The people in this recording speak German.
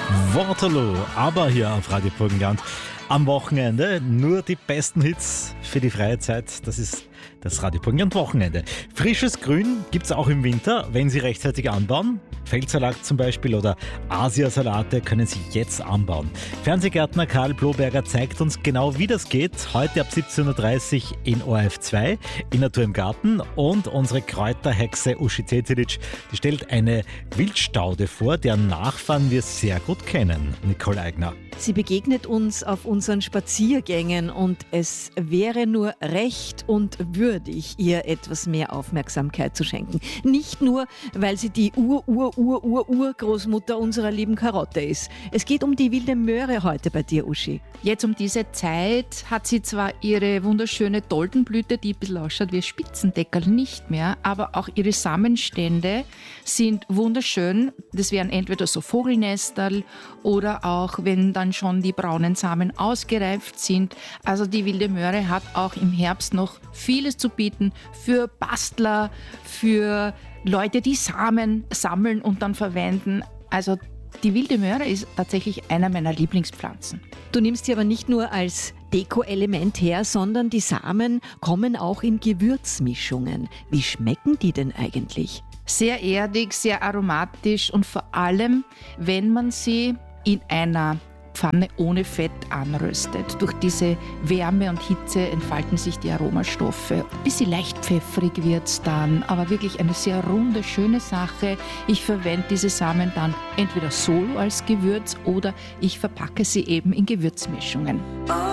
Waterloo, aber hier auf Radio Burgenland am Wochenende nur die besten Hits für die freie Zeit. Das ist das Radio Burgenland Wochenende. Frisches Grün gibt's auch im Winter, wenn Sie rechtzeitig anbauen. Feldsalat zum Beispiel oder Asiasalate können Sie jetzt anbauen. Fernsehgärtner Karl Bloberger zeigt uns genau, wie das geht. Heute ab 17.30 Uhr in ORF 2 in Natur im Garten. Und unsere Kräuterhexe Uschi Cecilic, die stellt eine Wildstaude vor, deren Nachfahren wir sehr gut kennen. Nicole Eigner. Sie begegnet uns auf unseren Spaziergängen und es wäre nur recht und würdig, ihr etwas mehr Aufmerksamkeit zu schenken. Nicht nur, weil sie die Urgroßmutter unserer lieben Karotte ist. Es geht um die wilde Möhre heute bei dir, Uschi. Jetzt um diese Zeit hat sie zwar ihre wunderschöne Doldenblüte, die ein bisschen ausschaut wie ein Spitzendeckel, nicht mehr, aber auch ihre Samenstände sind wunderschön. Das wären entweder so Vogelnesterl oder auch, wenn dann schon die braunen Samen ausgereift sind. Also die wilde Möhre hat auch im Herbst noch vieles zu bieten für Bastler, für Leute, die Samen sammeln und dann verwenden. Also die wilde Möhre ist tatsächlich einer meiner Lieblingspflanzen. Du nimmst sie aber nicht nur als Deko-Element her, sondern die Samen kommen auch in Gewürzmischungen. Wie schmecken die denn eigentlich? Sehr erdig, sehr aromatisch und vor allem, wenn man sie in einer Pfanne ohne Fett anröstet. Durch diese Wärme und Hitze entfalten sich die Aromastoffe. Ein bisschen leicht pfeffrig wird es dann, aber wirklich eine sehr runde, schöne Sache. Ich verwende diese Samen dann entweder solo als Gewürz oder ich verpacke sie eben in Gewürzmischungen.